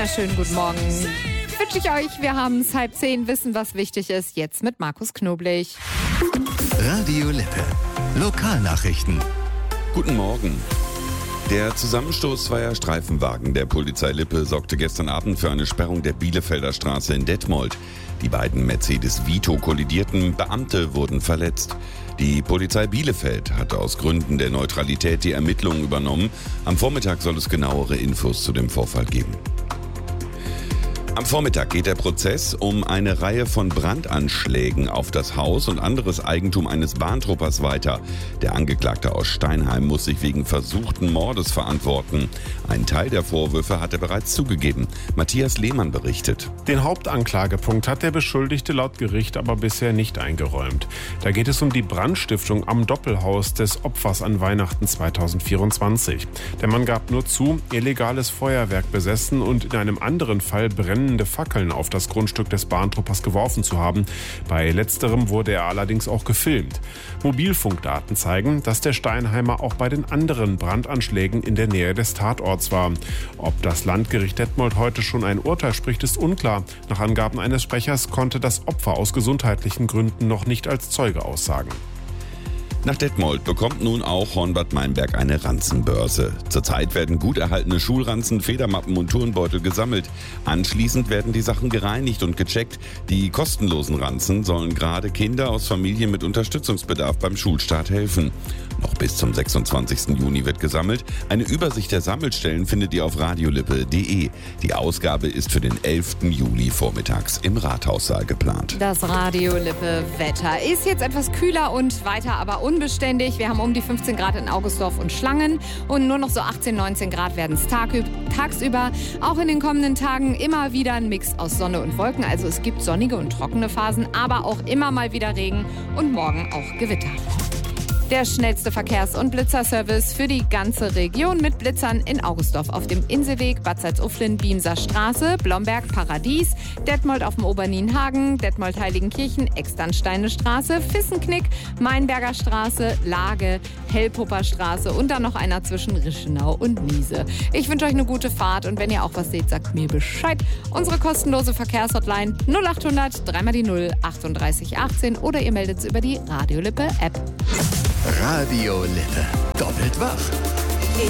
wunderschönen guten Morgen. Wünsche ich euch. Wir haben es 9:30, wissen, was wichtig ist. Jetzt mit Markus Knoblich. Radio Lippe. Lokalnachrichten. Guten Morgen. Der Zusammenstoß zweier Streifenwagen der Polizei Lippe sorgte gestern Abend für eine Sperrung der Bielefelder Straße in Detmold. Die beiden Mercedes Vito kollidierten, Beamte wurden verletzt. Die Polizei Bielefeld hat aus Gründen der Neutralität die Ermittlungen übernommen. Am Vormittag soll es genauere Infos zu dem Vorfall geben. Am Vormittag geht der Prozess um eine Reihe von Brandanschlägen auf das Haus und anderes Eigentum eines Bahntruppers weiter. Der Angeklagte aus Steinheim muss sich wegen versuchten Mordes verantworten. Einen Teil der Vorwürfe hat er bereits zugegeben. Matthias Lehmann berichtet. Den Hauptanklagepunkt hat der Beschuldigte laut Gericht aber bisher nicht eingeräumt. Da geht es um die Brandstiftung am Doppelhaus des Opfers an Weihnachten 2024. Der Mann gab nur zu, illegales Feuerwerk besessen und in einem anderen Fall brennende Fackeln auf das Grundstück des Bahntruppers geworfen zu haben. Bei letzterem wurde er allerdings auch gefilmt. Mobilfunkdaten zeigen, dass der Steinheimer auch bei den anderen Brandanschlägen in der Nähe des Tatorts war. Ob das Landgericht Detmold heute schon ein Urteil spricht, ist unklar. Nach Angaben eines Sprechers konnte das Opfer aus gesundheitlichen Gründen noch nicht als Zeuge aussagen. Nach Detmold bekommt nun auch Hornbad Meinberg eine Ranzenbörse. Zurzeit werden gut erhaltene Schulranzen, Federmappen und Turnbeutel gesammelt. Anschließend werden die Sachen gereinigt und gecheckt. Die kostenlosen Ranzen sollen gerade Kinder aus Familien mit Unterstützungsbedarf beim Schulstart helfen. Noch bis zum 26. Juni wird gesammelt. Eine Übersicht der Sammelstellen findet ihr auf radiolippe.de. Die Ausgabe ist für den 11. Juli vormittags im Rathaussaal geplant. Das Radio Lippe Wetter ist jetzt etwas kühler und weiter aber unbeständig. Wir haben um die 15 Grad in Augustdorf und Schlangen und nur noch so 18, 19 Grad werden es tagsüber. Auch in den kommenden Tagen immer wieder ein Mix aus Sonne und Wolken. Also es gibt sonnige und trockene Phasen, aber auch immer mal wieder Regen und morgen auch Gewitter. Der schnellste Verkehrs- und Blitzerservice für die ganze Region mit Blitzern in Augustdorf auf dem Inselweg, Bad Salzuflen, Biemser Straße, Blomberg, Paradies, Detmold auf dem Obernienhagen, Detmold Heiligenkirchen, Externsteine Straße, Vissenknick, Meinberger Straße, Lage, Hellpupper Straße und dann noch einer zwischen Rischenau und Niese. Ich wünsche euch eine gute Fahrt und wenn ihr auch was seht, sagt mir Bescheid. Unsere kostenlose Verkehrshotline 0800 3 die 0 38 18 oder ihr meldet es über die Radio Lippe App. Radio Lippe. Doppelt wach.